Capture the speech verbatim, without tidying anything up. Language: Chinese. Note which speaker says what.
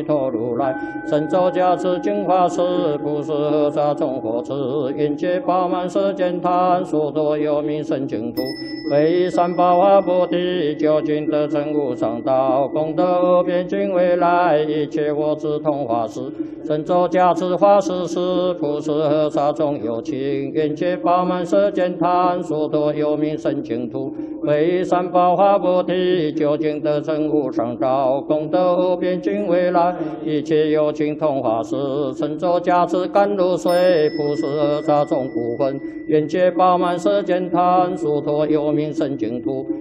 Speaker 1: 弥陀如来，神咒加持净法师，不是何沙众火持，愿界饱满世间贪，所多有名圣净土，为三宝华菩提，究竟得成无上道，功德无边尽未来，一切我智同法师，神咒加持法师时，不是何沙众有情，愿界饱满世间贪，所多有名圣净土，为三宝华菩提，究竟得成无上道，功德无边尽未来，一切有情同法师，神咒加持甘露水，不是何沙众不分，愿界饱满世间贪，所多有名圣净土，